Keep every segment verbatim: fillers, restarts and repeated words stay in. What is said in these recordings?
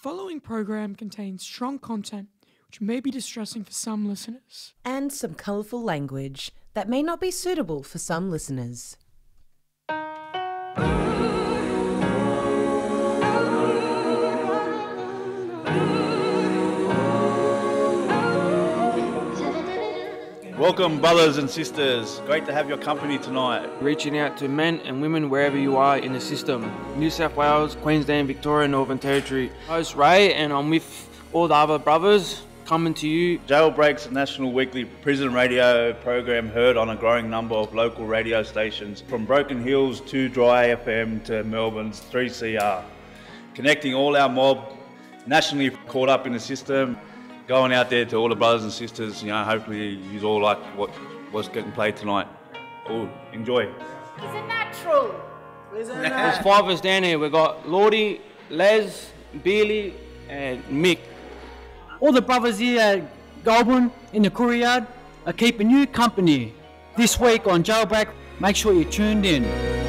following program contains strong content which may be distressing for some listeners. And some colourful language that may not be suitable for some listeners. Welcome, brothers and sisters. Great to have your company tonight. Reaching out to men and women wherever you are in the system. New South Wales, Queensland, Victoria, Northern Territory. Host Ray, and I'm with all the other brothers coming to you. Jailbreak's national weekly prison radio program heard on a growing number of local radio stations, from Broken Hills to Dry F M to Melbourne's three C R. Connecting all our mob, nationally caught up in the system. Going out there to all the brothers and sisters, you know, hopefully you all like what what's getting played tonight. Oh, enjoy. Is it natural? There's five of us down here. We've got Lordy, Les, Bealey and Mick. All the brothers here at Goulburn in the Courtyard are keeping you company. This week on Jailbreak, make sure you're tuned in.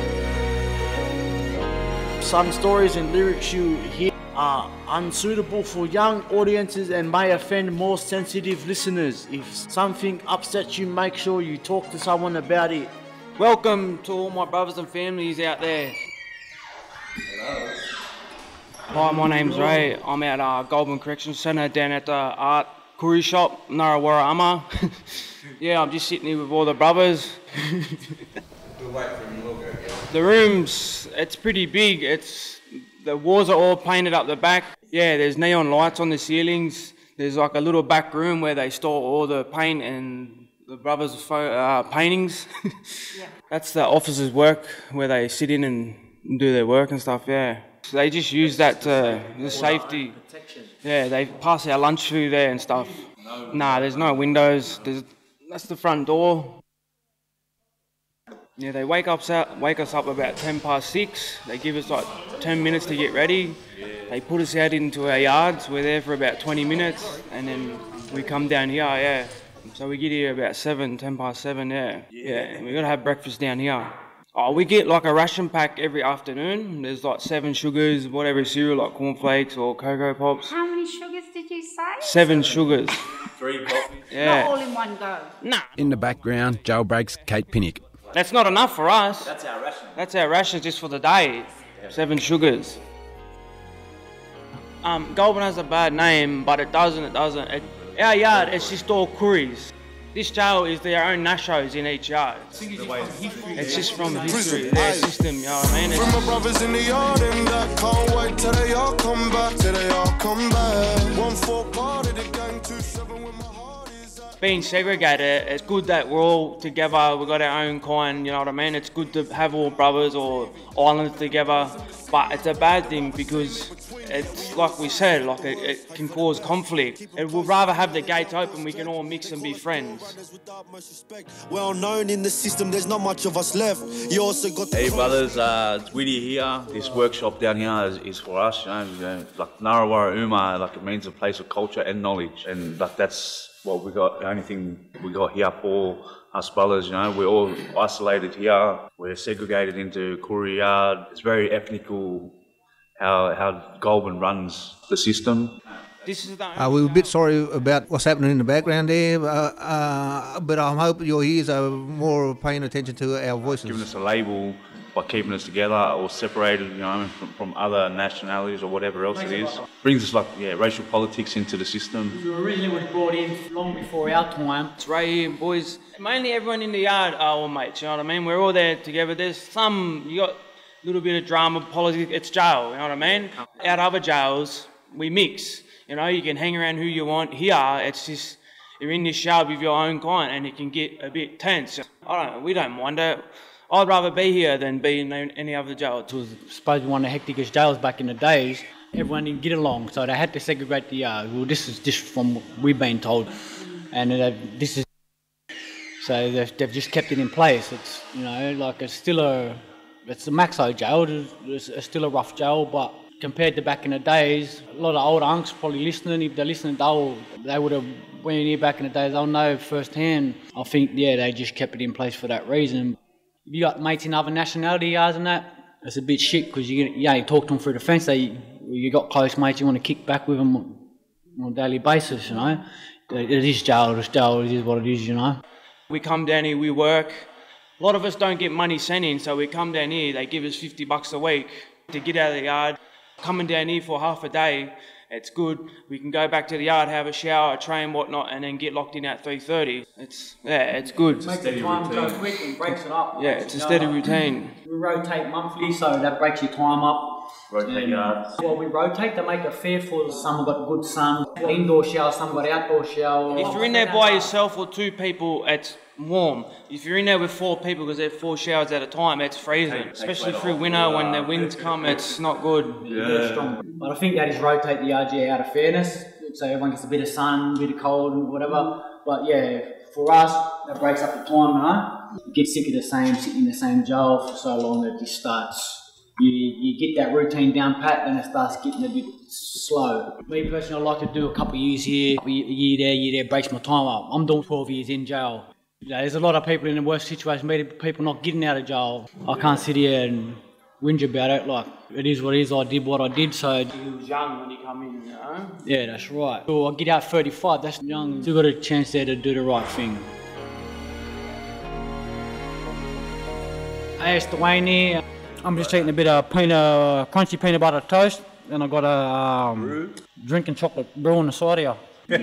Some stories and lyrics you hear are unsuitable for young audiences and may offend more sensitive listeners. If something upsets you, make sure you talk to someone about it. Welcome to all my brothers and families out there. Hello. Hi, my name's Ray. I'm at uh, Goulburn Corrections Centre down at the Art Curry Shop, Narrawara Amma. Yeah, I'm just sitting here with all the brothers. We'll wait for him to look at you. The room's, it's pretty big. It's The walls are all painted up the back. Yeah, there's neon lights on the ceilings. There's like a little back room where they store all the paint and the brothers' pho- uh, paintings. Yeah. That's the officers' work where they sit in and do their work and stuff, yeah. So they just use that to, the safety. Yeah, they pass our lunch through there and stuff. No. Nah, there's no windows. There's, that's the front door. Yeah, they wake us up, wake us up about ten past six. They give us like ten minutes to get ready. They put us out into our yards. We're there for about twenty minutes, and then we come down here. Yeah, so we get here about seven, ten past seven. Yeah, yeah. And we gotta have breakfast down here. Oh, we get like a ration pack every afternoon. There's like seven sugars, whatever cereal, like cornflakes or Cocoa Pops. How many sugars did you say? Seven sugars. Three coffees. Yeah. Not all in one go. Nah. In the background, Jailbreak's Kate Pinnick. That's not enough for us. That's our ration. That's our ration just for the day. Seven sugars. Um, Goulburn has a bad name, but it doesn't, it doesn't. It, our yard, it's just all curries. This jail is their own nashos in each yard. It's, it's just from history, their system, you know what I mean? From my brothers in the yard and that can't wait till they all come back, till they all come back. One four part of the gang, two seven with my heart is at. Being segregated, it's good that we're all together, we've got our own kind, you know what I mean? It's good to have all brothers or islands together, but it's a bad thing because it's like we said, like it, it can cause conflict. It would rather have the gates open, we can all mix and be friends. Well known in the system, there's not much of us left. You also got Hey brothers, uh, it's Widdy here. This workshop down here is, is for us, you know, you know, like Narrawara Uma, like it means a place of culture and knowledge, and like that's what we got, the only thing we got here for us brothers, you know. We're all isolated here, we're segregated into Koori Yard. It's very ethnical how how Goulburn runs the system. This is the uh, we were a bit sorry about what's happening in the background there, uh, uh, but I hope your ears are more paying attention to our voices. Giving us a label by keeping us together or separated, you know, from, from other nationalities or whatever else it is. Brings us like, yeah, racial politics into the system. We originally was brought in long before our time. It's right here, boys. Mainly everyone in the yard are all mates, you know what I mean? We're all there together. There's some, you got a little bit of drama, politics, it's jail, you know what I mean? Out other jails, we mix. You know, you can hang around who you want. Here, it's just, you're in this yard with your own kind and it can get a bit tense. I don't know, we don't mind it. I'd rather be here than be in any other jail. It was supposed to be one of the hecticest jails back in the days. Everyone didn't get along, so they had to segregate the yard. Well, this is just from what we've been told. And uh, this is... So they've, they've just kept it in place. It's, you know, like it's still a... It's a Maxo jail, it's, it's still a rough jail, but compared to back in the days, a lot of old unks probably listening, if they're listening, they'll, they would have went in here back in the days, they'll know firsthand. I think, yeah, they just kept it in place for that reason. If you got mates in other nationality yards and that, it's a bit shit because you, you only talk to them through the fence. They, you got close mates, you want to kick back with them on a daily basis, you know. It is jail, it's jail, it is what it is, you know. We come down here, we work. A lot of us don't get money sent in, so we come down here, they give us fifty bucks a week to get out of the yard. Coming down here for half a day, it's good. We can go back to the yard, have a shower, train, whatnot, and then get locked in at three thirty. It's, yeah, it's good. It makes the time go quick and breaks it up. Yeah, it's a steady routine. We rotate monthly, so that breaks your time up. Rotate yards. Well, we rotate to make it fair for some have got good sun, indoor shower, some got outdoor shower. If you're in there by yourself or two people, it's warm. If you're in there with four people, because there's four showers at a time, it's freezing. Especially through winter when the winds come, it's not good. Yeah. But I think that is rotate the R G out of fairness, so everyone gets a bit of sun, a bit of cold and whatever. But yeah, for us, that breaks up the time, you know. You get sick of the same, sitting in the same jail for so long that it just starts. You, you get that routine down pat, then it starts getting a bit slow. Me personally, I like to do a couple of years here, a year there, year there, breaks my time up. I'm doing twelve years in jail. You know, there's a lot of people in the worst situation, people not getting out of jail. I can't sit here and whinge about it, like, it is what it is, I did what I did, so... He was young when he come in, you know? Yeah, that's right. So I get out thirty-five, that's young, still got a chance there to do the right thing. Hey, it's Dwayne here. I'm just eating a bit of peanut, crunchy peanut butter toast, and I got a um, drinking chocolate brew on the side here.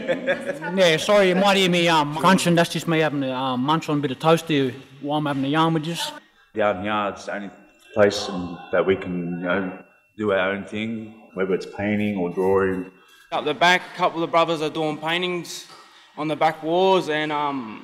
Yeah, sorry, you might hear me um, crunching. That's just me having a um, munch on a bit of toast here while I'm having a yarn with you. Down here, it's the only place um, that we can, you know, do our own thing, whether it's painting or drawing. Up the back, a couple of brothers are doing paintings on the back walls, and um,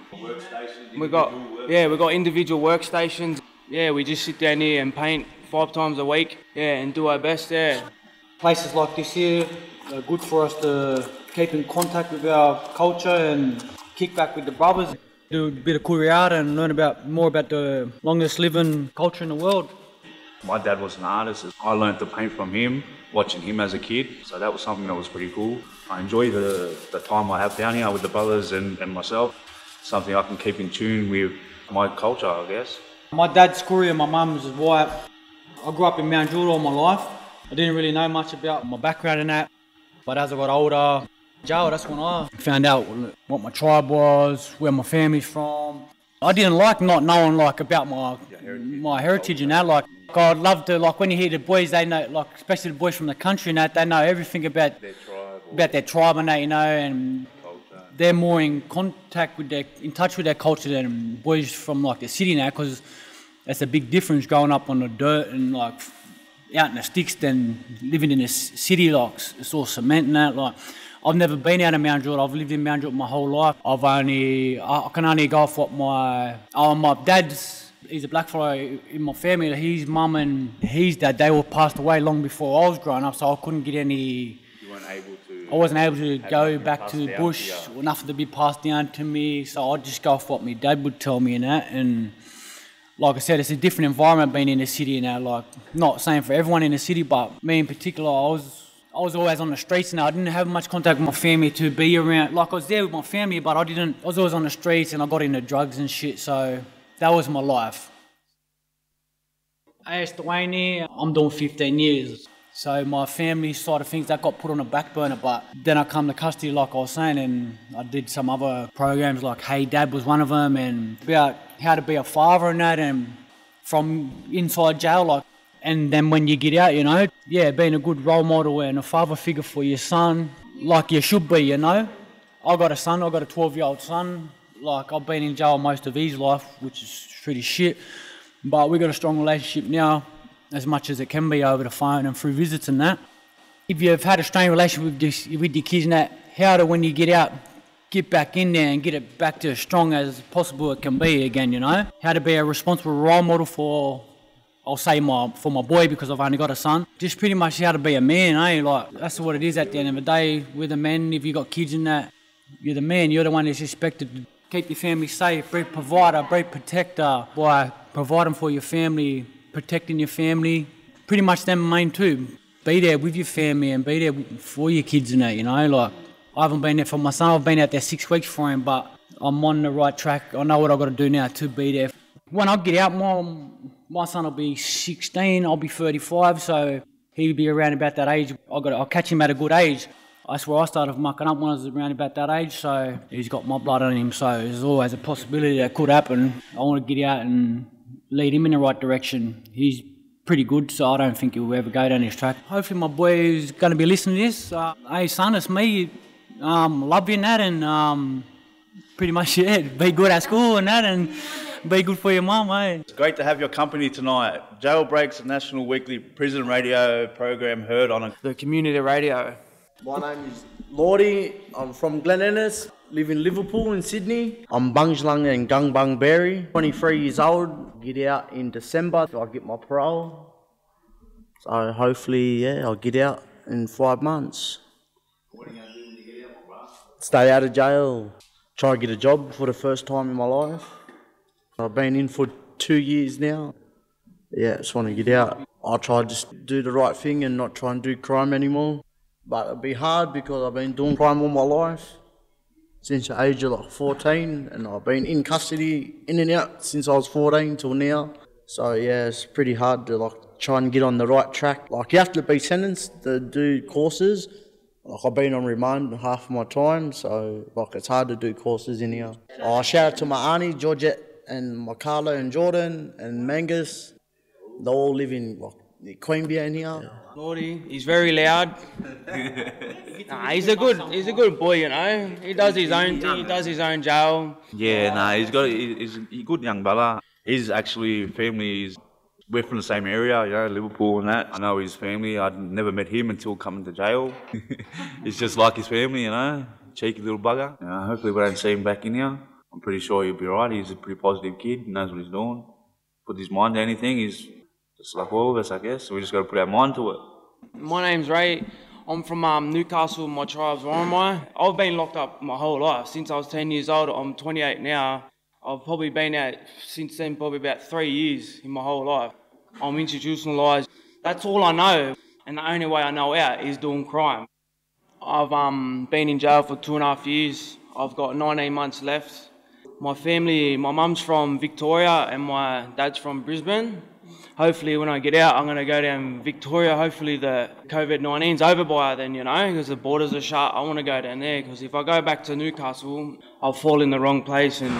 we got yeah, we got individual workstations. Yeah, we just sit down here and paint five times a week, yeah, and do our best, yeah. Places like this here are good for us to keep in contact with our culture and kick back with the brothers. Do a bit of kuriata and learn about more about the longest living culture in the world. My dad was an artist. I learned to paint from him, watching him as a kid, so that was something that was pretty cool. I enjoy the, the time I have down here with the brothers and, and myself. Something I can keep in tune with my culture, I guess. My dad's Korean, my mum's white. I grew up in Mount Druitt all my life. I didn't really know much about my background in that. But as I got older, jail, that's when I found out what my tribe was, where my family's from. I didn't like not knowing like about my heritage. my heritage and that. Like, I'd love to, like when you hear the boys, they know, like especially the boys from the country and that, they know everything about their tribe, about their tribe and that, you know, and they're more in contact with their, in touch with their culture than boys from like the city now, because that's a big difference growing up on the dirt and like out in the sticks than living in a city, like it's all cement and that. Like, I've never been out of Mount Druitt. I've lived in Mount Druitt my whole life. I've only, I can only go off what my, oh, my dad's, he's a blackfellow in my family. His mum and his dad, they all passed away long before I was growing up, so I couldn't get any. You weren't able to. I wasn't able to go back to the bush, or nothing to be passed down to me, so I'd just go off what my dad would tell me and that. And like I said, it's a different environment being in the city now. Like, not saying for everyone in the city, but me in particular, I was I was always on the streets and I didn't have much contact with my family to be around. Like, I was there with my family, but I didn't. I was always on the streets and I got into drugs and shit. So that was my life. Hey, it's Dwayne here. I'm doing fifteen years. So my family side of things, that got put on the back burner, but then I come to custody, like I was saying, and I did some other programs like Hey Dad was one of them, and about how to be a father and that, and from inside jail, like, and then when you get out, you know, yeah, being a good role model and a father figure for your son, like you should be, you know. I got a son, I got a twelve-year-old son, like I've been in jail most of his life, which is pretty shit, but we got a strong relationship now, as much as it can be over the phone and through visits and that. If you've had a strained relationship with, this, with your kids and that, how to, when you get out, get back in there and get it back to as strong as possible it can be again, you know? How to be a responsible role model for, I'll say my, for my boy because I've only got a son. Just pretty much how to be a man, eh? Like, that's what it is at the end of the day. We're the men, if you've got kids in that, you're the man, you're the one that's expected to keep your family safe, be a provider, be a protector, by providing for your family, protecting your family, pretty much them main too. Be there with your family and be there for your kids and that, you know. Like, I haven't been there for my son, I've been out there six weeks for him, but I'm on the right track. I know what I've got to do now to be there. When I get out, my, my son will be sixteen, I'll be thirty-five, so He'd be around about that age. I got, I'll catch him at a good age. That's where I started mucking up when I was around about that age. So he's got my blood on him. So there's always a possibility that could happen. I want to get out and lead him in the right direction. He's pretty good, so I don't think he'll ever go down his track. Hopefully my boy is going to be listening to this. Uh, hey son, it's me. Um, love you and that, and um, pretty much yeah, be good at school and that, and be good for your mum, eh? It's great to have your company tonight. Jailbreak's national weekly prison radio program heard on a... The community radio. My name is Lordy. I'm from Glen Innes, live in Liverpool in Sydney. I'm Bungslung and Gung Bung Berry, twenty-three years old. Get out in December if I get my parole. So hopefully, yeah, I'll get out in five months. What are you going to do when you get out, bro? Stay out of jail. Try to get a job for the first time in my life. I've been in for two years now. Yeah, I just want to get out. I'll try to just do the right thing and not try and do crime anymore. But it'll be hard because I've been doing crime all my life. Since the age of like fourteen, and I've been in custody, in and out since I was fourteen till now. So yeah, it's pretty hard to like try and get on the right track. Like you have to be sentenced to do courses. Like I've been on remand half of my time, so like it's hard to do courses in here. Oh, shout out to my auntie Georgette and my Carlo and Jordan and Mangus. They all live in like Queanbeyan here. Lordy, he's very loud. Nah, he's a good, he's a good boy, you know. He does his own thing. He does his own jail. Yeah, no, nah, he's got, he's a good young brother. His actually family is, we're from the same area, you know, Liverpool and that. I know his family. I'd never met him until coming to jail. He's just like his family, you know, cheeky little bugger. You know, hopefully we don't see him back in here. I'm pretty sure he'll be right. He's a pretty positive kid. He knows what he's doing. Put his mind to anything. He's just like all of us, I guess. So we just got to put our mind to it. My name's Ray. I'm from um, Newcastle. My tribe's Warramai. I've been locked up my whole life. Since I was ten years old, I'm twenty-eight now. I've probably been out since then probably about three years in my whole life. I'm institutionalised. That's all I know. And the only way I know out is doing crime. I've um, been in jail for two and a half years. I've got nineteen months left. My family, my mum's from Victoria and my dad's from Brisbane. Hopefully when I get out, I'm going to go down Victoria. Hopefully the COVID nineteen's over by then, you know, because the borders are shut. I want to go down there because if I go back to Newcastle, I'll fall in the wrong place and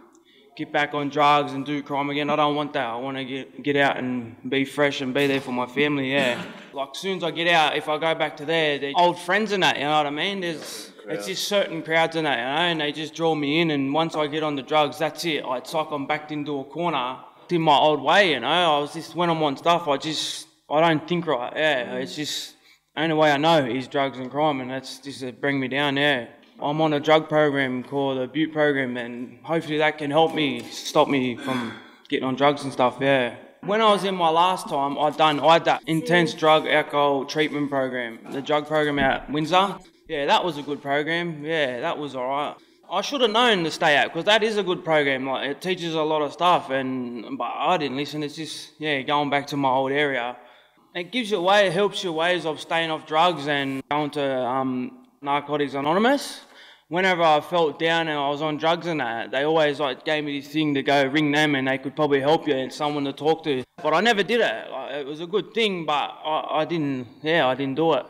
get back on drugs and do crime again. I don't want that. I want to get get out and be fresh and be there for my family, yeah. Like, as soon as I get out, if I go back to there, they're old friends and that, you know what I mean? There's, it's just certain crowds and that, you know, and they just draw me in, and once I get on the drugs, that's it. It's like I'm backed into a corner in my old way, you know. I was just, when I'm on stuff, I just, I don't think right, yeah. It's just, the only way I know is drugs and crime, and that's just to bring me down, yeah. I'm on a drug program called the Butte program, and hopefully that can help me, stop me from getting on drugs and stuff, yeah. When I was in my last time, I'd done, I had that intense drug alcohol treatment program, the drug program out Windsor. Yeah, that was a good program, yeah, that was alright. I should have known to stay out, because that is a good program, like, it teaches a lot of stuff, and but I didn't listen. It's just, yeah, going back to my old area. It gives you a way, it helps you ways of staying off drugs and going to um, Narcotics Anonymous. Whenever I felt down and I was on drugs and that, they always like gave me this thing to go ring them and they could probably help you and someone to talk to. But I never did it. Like, it was a good thing, but I, I didn't, yeah, I didn't do it.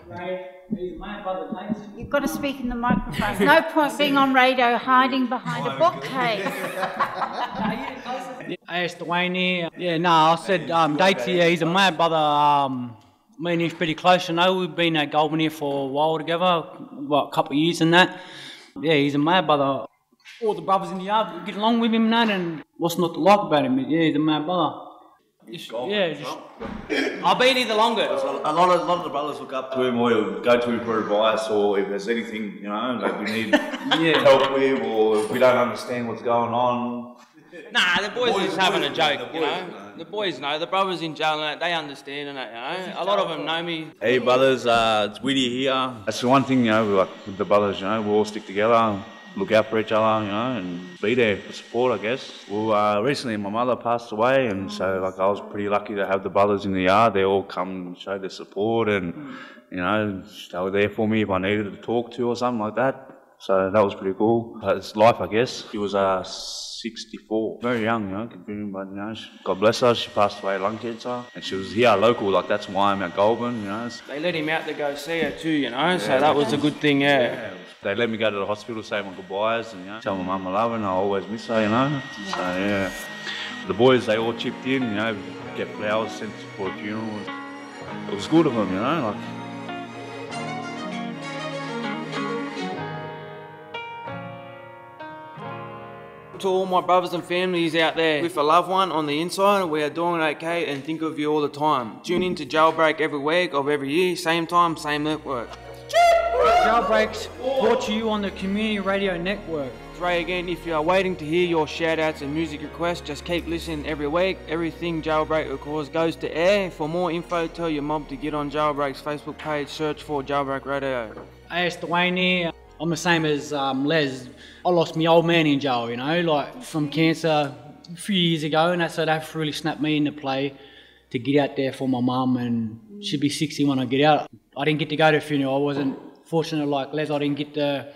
You've got to speak in the microphone. No point being on radio hiding behind a bookcase. I asked Dwayne here. Yeah, no, I said um, Dates here, he's a mate brother. Um, me and he's pretty close. I know we've been at Goulburn here for a while together, what, a couple of years and that. Yeah, he's a mad brother. All the brothers in the yard get along with him and that, and what's not to like about him? Yeah, he's a mad brother. Just, yeah, just, I've been here the longest. A lot of a lot of the brothers look up to him, or go to him for advice, or if there's anything, you know, like we need yeah. help with, or if we don't understand what's going on. Nah, the boys, the boys are just having boys, a joke, you know. Know. The boys know. The brothers in jail and that, they understand and that, you know. A lot of them know me. Hey brothers, uh, it's Widdy here. That's the one thing, you know, like with the brothers, you know, we all stick together, look out for each other, you know, and be there for support, I guess. Well, uh, recently my mother passed away, and so like I was pretty lucky to have the brothers in the yard. They all come and show their support, and you know, they were there for me if I needed to talk to or something like that. So that was pretty cool. Uh, it's life, I guess. She was uh, sixty-four, very young, you know, considering, but you know, she, God bless her, she passed away of lung cancer, and she was here local, like that's why I'm at Goulburn, you know. They let him out to go see her too, you know, so that was a good thing, yeah. yeah. They let me go to the hospital, say my goodbyes, and you know, tell my mum I love her, and I always miss her, you know. So yeah, the boys they all chipped in, you know, get flowers sent for a funeral. It was good of them, you know, like. To all my brothers and families out there with a loved one on the inside, we are doing okay and think of you all the time. Tune in to Jailbreak every week of every year, same time, same network. Jailbreak's brought to you on the Community Radio Network. Ray again, if you are waiting to hear your shout outs and music requests, just keep listening every week. Everything Jailbreak records goes to air. For more info, tell your mob to get on Jailbreak's Facebook page, search for Jailbreak Radio. Hey, it's Dwayne here. I'm the same as um, Les. I lost my old man in jail, you know, like from cancer a few years ago, and that's so that really snapped me into play to get out there for my mum, and she'll be sixty when I get out. I didn't get to go to the funeral. I wasn't fortunate like Les. I didn't get to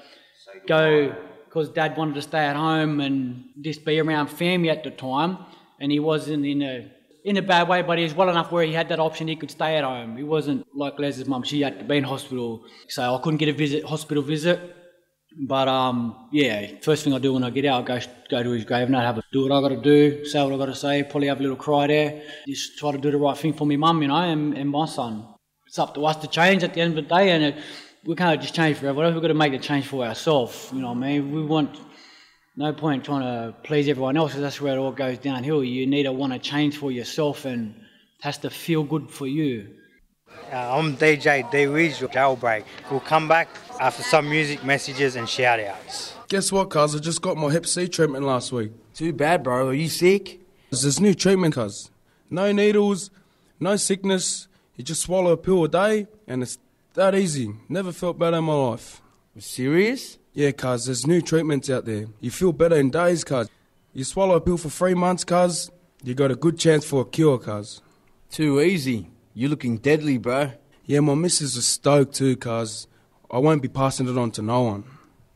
go because Dad wanted to stay at home and just be around family at the time, and he wasn't in a in a bad way, but he was well enough where he had that option. He could stay at home. He wasn't like Les's mum. She had to be in hospital, so I couldn't get a visit, hospital visit. But um, yeah, first thing I do when I get out, I go go to his grave and I have a, do what I got to do, say what I got to say, probably have a little cry there, just try to do the right thing for my mum, you know, and, and my son. It's up to us to change at the end of the day, and it, we can't just change for everyone. We've got to make the change for ourselves, you know what I mean? We want, no point trying to please everyone else, because that's where it all goes downhill. You need to want to change for yourself, and it has to feel good for you. Uh, I'm D J D-Wiz, Jailbreak. We'll come back after some music messages and shout outs. Guess what, cuz? I just got my hep C treatment last week. Too bad, bro. Are you sick? There's this new treatment, cuz. No needles, no sickness. You just swallow a pill a day, and it's that easy. Never felt better in my life. Serious? Yeah, cuz. There's new treatments out there. You feel better in days, cuz. You swallow a pill for three months, cuz. You got a good chance for a cure, cuz. Too easy. You're looking deadly, bro. Yeah, my missus is stoked too, cuz. I won't be passing it on to no one.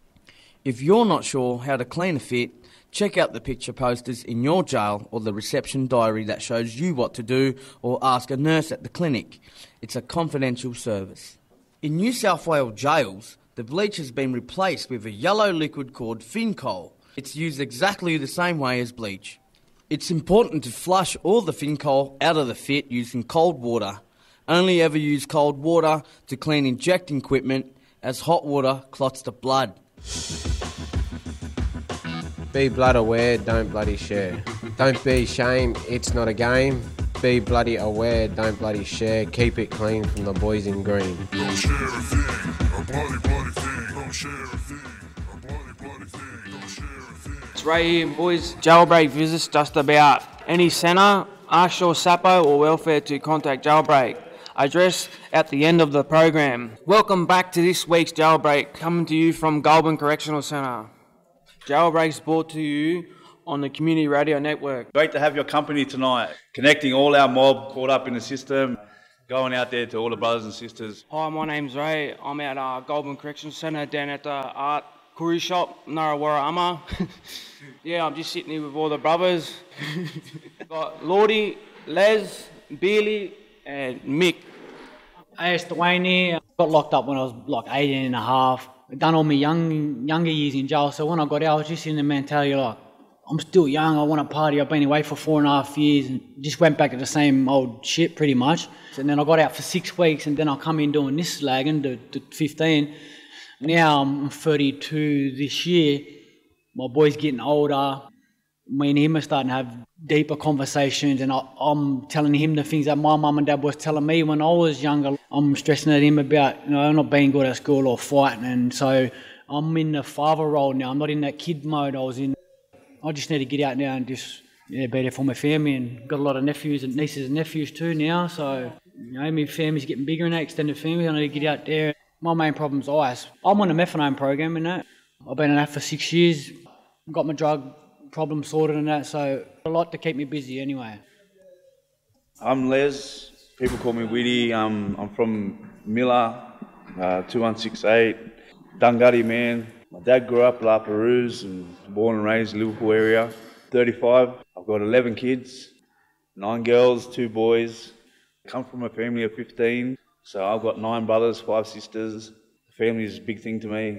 If you're not sure how to clean a fit, check out the picture posters in your jail or the reception diary that shows you what to do, or ask a nurse at the clinic. It's a confidential service. In New South Wales jails, the bleach has been replaced with a yellow liquid called Fincol. It's used exactly the same way as bleach. It's important to flush all the Fincol out of the fit using cold water. Only ever use cold water to clean injecting equipment, as hot water clots the blood. Be blood aware, don't bloody share. Don't be ashamed, it's not a game. Be bloody aware, don't bloody share. Keep it clean from the boys in green. Don't share a thing, a bloody, bloody thing. Don't share a thing, a bloody, bloody thing. Don't share a thing. It's Ray here, boys. Jailbreak visits just about any centre. Ask your Sapo or welfare to contact Jailbreak. Address at the end of the program. Welcome back to this week's Jailbreak, coming to you from Goulburn Correctional Centre. Jailbreak's brought to you on the Community Radio Network. Great to have your company tonight. Connecting all our mob caught up in the system. Going out there to all the brothers and sisters. Hi, my name's Ray. I'm at uh, Goulburn Correctional Centre down at the Art Curry Shop, Narrawara Amma. Yeah, I'm just sitting here with all the brothers. Got Lordy, Les, Beerley and Mick. Hey, it's Dwayne here. Got locked up when I was like eighteen and a half. I'd done all my young, younger years in jail, so when I got out I was just in the mentality like, I'm still young, I want to party, I've been away for four and a half years and just went back to the same old shit pretty much. And then I got out for six weeks and then I come in doing this slagging to, to fifteen. Now I'm thirty-two this year. My boy's getting older. Me and him are starting to have deeper conversations, and I, I'm telling him the things that my mum and dad was telling me when I was younger. I'm stressing at him about, you know, not being good at school or fighting, and so I'm in the father role now. I'm not in that kid mode I was in. I just need to get out now and just yeah, be there for my family, and got a lot of nephews and nieces and nephews too now, so you know, my family's getting bigger in that extended family. I need to get out there. My main problem's ice. I'm on a methadone program and that. I've been on that for six years. Got my drug problem sorted and that, so a lot to keep me busy anyway. I'm Les. People call me Widdy. Um, I'm from Miller, uh, two one six eight. Dungutty, man. My dad grew up La Perouse and born and raised in the Liverpool area. thirty-five. I've got eleven kids, nine girls, two boys. I come from a family of fifteen, so I've got nine brothers, five sisters. Family is a big thing to me.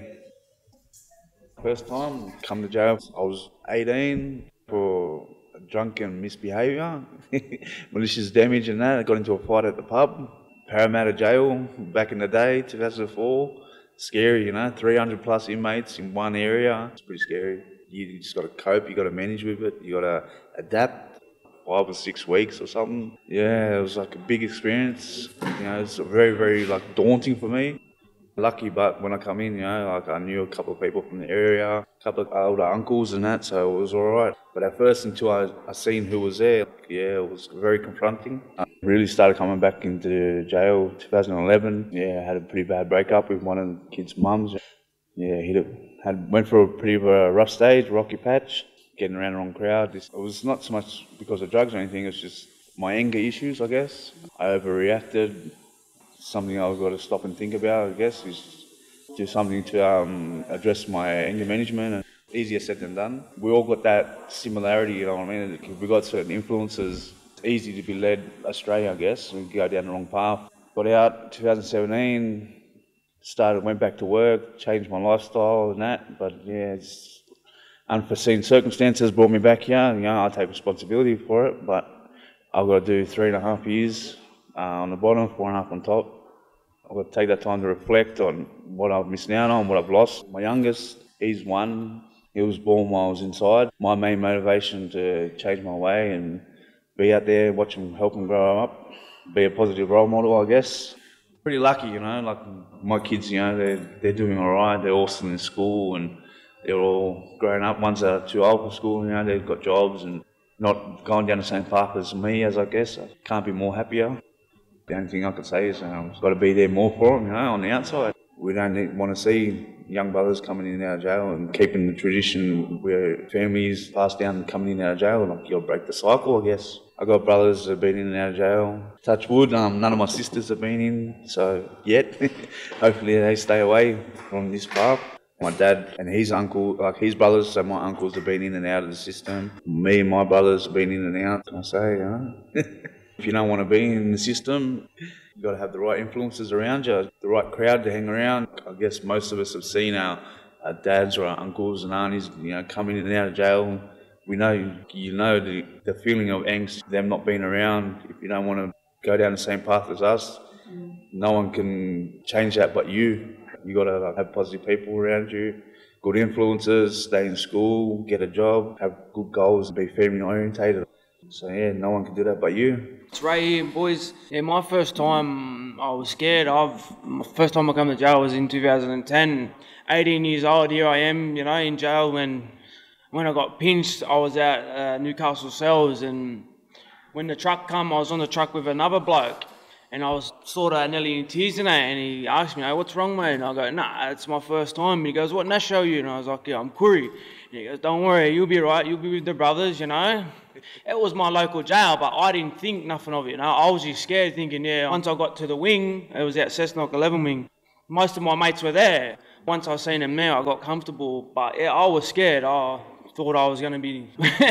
First time come to jail, I was eighteen for drunken misbehaviour, malicious damage and that. I got into a fight at the pub, Parramatta Jail back in the day, two thousand four. Scary, you know, three hundred plus inmates in one area. It's pretty scary. You just got to cope, you got to manage with it, you got to adapt. Five or six weeks or something. Yeah, it was like a big experience. You know, it's very, very like daunting for me. Lucky, but when I come in, you know, like I knew a couple of people from the area, a couple of older uncles and that, so it was all right. But at first, until I, I seen who was there, yeah, it was very confronting. I really started coming back into jail two thousand eleven. Yeah, I had a pretty bad breakup with one of the kids' mums. Yeah, hit it, had went through a pretty uh, rough stage, rocky patch, getting around the wrong crowd. It was not so much because of drugs or anything, it's just my anger issues, I guess. I overreacted. Something I've got to stop and think about, I guess, is do something to um, address my anger management. And easier said than done. We all got that similarity, you know what I mean? If we got certain influences, it's easy to be led astray, I guess, and go down the wrong path. Got out two thousand seventeen, started, went back to work, changed my lifestyle and that, but yeah, it's unforeseen circumstances brought me back here. You know, I take responsibility for it, but I've got to do three and a half years uh, on the bottom, four and a half on top. I've got to take that time to reflect on what I've missed out on, what I've lost. My youngest, he's one. He was born while I was inside. My main motivation to change my way and be out there, watch him, help him grow up, be a positive role model, I guess. Pretty lucky, you know, like my kids, you know, they're, they're doing all right. They're all still in school and they're all grown up. Ones that are too old for school, you know, they've got jobs and not going down the same path as me, as I guess. I can't be more happier. The only thing I could say is um, I've got to be there more for them, you know, on the outside. We don't need, want to see young brothers coming in and out of jail and keeping the tradition where families pass down coming in and out of jail. Like, you'll break the cycle, I guess. I've got brothers that have been in and out of jail. Touch wood, um, none of my sisters have been in, so yet. Hopefully they stay away from this path. My dad and his uncle, like his brothers, so my uncles have been in and out of the system. Me and my brothers have been in and out, can I say, you know? If you don't want to be in the system, you've got to have the right influences around you, the right crowd to hang around. I guess most of us have seen our, our dads or our uncles and aunties, you know, coming in and out of jail. We know, you know, the, the feeling of angst, them not being around. If you don't want to go down the same path as us, no one can change that but you. You got to like, have positive people around you, good influences, stay in school, get a job, have good goals, be family orientated. So yeah, no one can do that but you. It's Ray here, boys. Yeah, my first time I was scared. I've my first time I come to jail was in two thousand ten. eighteen years old, here I am, you know, in jail. When when I got pinched, I was at uh, Newcastle cells, and when the truck come, I was on the truck with another bloke, and I was sort of nearly in tears in it. And he asked me, "Hey, what's wrong, mate?" And I go, "Nah, it's my first time." And he goes, "What nash are you?" And I was like, "Yeah, I'm Koori." And he goes, "Don't worry, you'll be right. You'll be with the brothers, you know." It was my local jail, but I didn't think nothing of it. You know, I was just scared, thinking, yeah. Once I got to the wing, it was at Cessnock eleven wing. Most of my mates were there. Once I seen them there, I got comfortable. But yeah, I was scared. I thought I was going to be.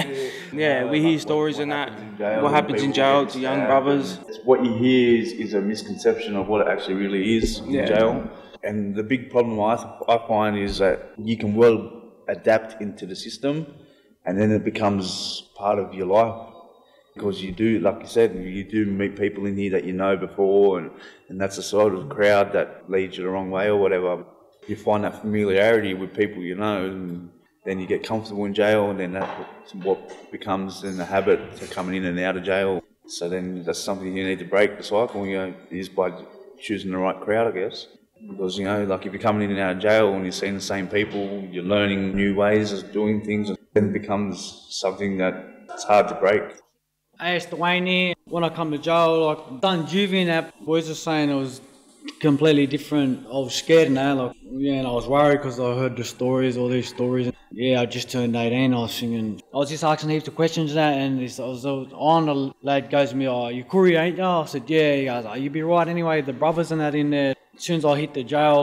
yeah, we hear stories and that. What happens in jail to young brothers? What you hear is, is a misconception of what it actually really is in Yeah. jail. And the big problem I, I find is that you can well adapt into the system, and then it becomes part of your life. Because you do, like you said, you do meet people in here that you know before, and, and that's the sort of crowd that leads you the wrong way or whatever. You find that familiarity with people you know, and then you get comfortable in jail, and then that's what becomes then the habit of coming in and out of jail. So then that's something you need to break the cycle, you know, is by choosing the right crowd, I guess. Because, you know, like if you're coming in and out of jail and you're seeing the same people, you're learning new ways of doing things, and then it becomes something that it's hard to break. Hey, it's Dwayne here. When I come to jail, like, done juvie and that, boys are saying it was completely different. I was scared now, like, yeah, and I was worried because I heard the stories, all these stories. Yeah, I just turned eighteen, I was thinking, I was just asking heaps of questions and that, and this, I was on, the lad goes to me, "Oh, you Koori, ain't you?" I said, "Yeah." He goes, "Oh, you be right anyway, the brothers and that in there." As soon as I hit the jail,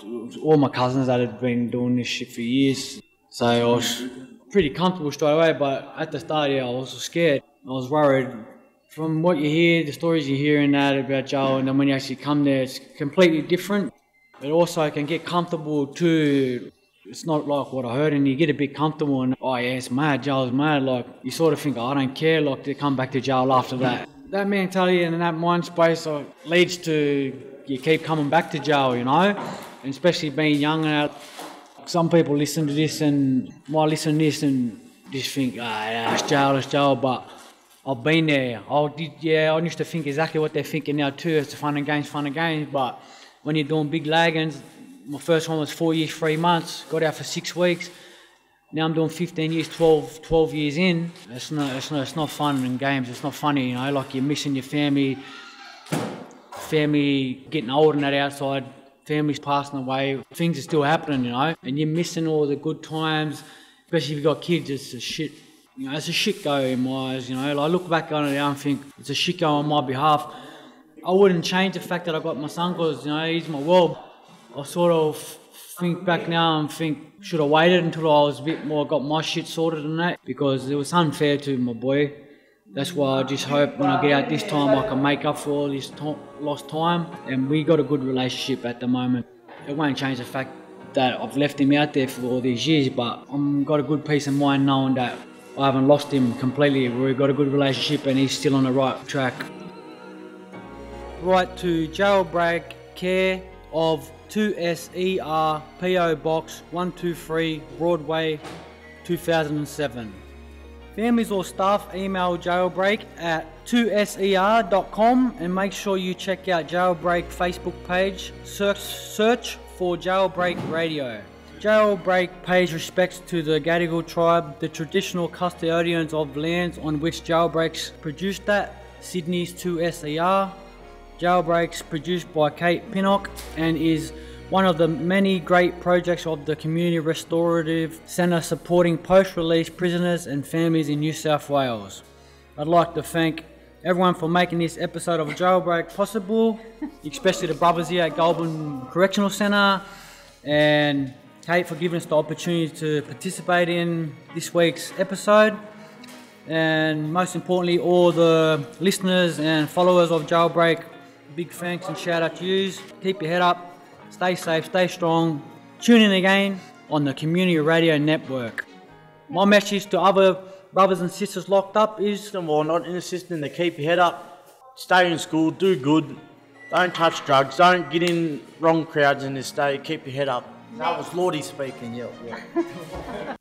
all my cousins that had been doing this shit for years. So I was pretty comfortable straight away, but at the start, yeah, I was scared. I was worried. From what you hear, the stories you hear and that about jail, and then when you actually come there, it's completely different. But also can get comfortable too. It's not like what I heard, and you get a bit comfortable and, oh yeah, it's mad, jail's mad. Like, you sort of think, oh, I don't care, like, they come back to jail after that. That mentality and that mind space uh, leads to you keep coming back to jail, you know? And especially being young and out. Some people listen to this and might listen to this and just think, ah, yeah, it's jail, it's jail, but I've been there. I did, yeah, I used to think exactly what they're thinking now too. It's fun and games, fun and games, but when you're doing big laggings, my first one was four years, three months, got out for six weeks. Now I'm doing fifteen years, twelve, twelve years in. It's not, it's not, it's not fun and games. It's not funny, you know. Like, you're missing your family, family getting old and that outside, families passing away. Things are still happening, you know. And you're missing all the good times, especially if you've got kids. It's a shit, you know. It's a shit go in my eyes, you know. Like, I look back on it now and think it's a shit go on my behalf. I wouldn't change the fact that I got my son because, you know, he's my world. I sort of think back now and think, should have waited until I was a bit more, got my shit sorted and that, because it was unfair to my boy. That's why I just hope when I get out this time I can make up for all this to- lost time. And we got a good relationship at the moment. It won't change the fact that I've left him out there for all these years, but I've got a good peace of mind knowing that I haven't lost him completely. We've got a good relationship and he's still on the right track. Write to Jailbreak Care of two S E R P O Box one two three Broadway two thousand seven. Families or staff email Jailbreak at two S E R dot com and make sure you check out Jailbreak Facebook page. Search, search for Jailbreak Radio. Jailbreak pays respects to the Gadigal tribe, the traditional custodians of lands on which Jailbreaks produced at Sydney's two S E R. Jailbreaks produced by Kate Pinnock and is one of the many great projects of the Community Restorative Centre supporting post-release prisoners and families in New South Wales. I'd like to thank everyone for making this episode of Jailbreak possible, especially the brothers here at Goulburn Correctional Centre, and Kate for giving us the opportunity to participate in this week's episode. And most importantly, all the listeners and followers of Jailbreak, big thanks and shout out to you. Keep your head up, stay safe, stay strong. Tune in again on the Community Radio Network. My message to other brothers and sisters locked up is, well, not in the system, to keep your head up, stay in school, do good, don't touch drugs, don't get in wrong crowds in this day, keep your head up. That was Lordy speaking, yeah. yeah.